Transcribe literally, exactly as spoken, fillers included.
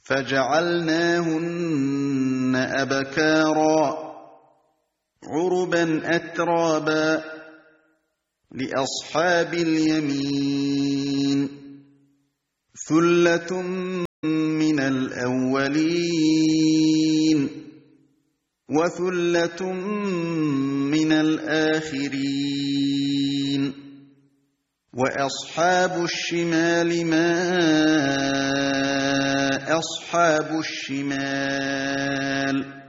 فَجَعَلْنَاهُنَّ أَبْكَارًا عُرُبًا أَتْرَابًا لِّأَصْحَابِ الْيَمِينِ ثُلَّةٌ مِّنَ الْأَوَّلِينَ وَثُلَّةٌ مِّنَ الْآخِرِينَ وَأَصْحَابُ الشِّمَالِ مَا أَصْحَابُ الشِّمَالِ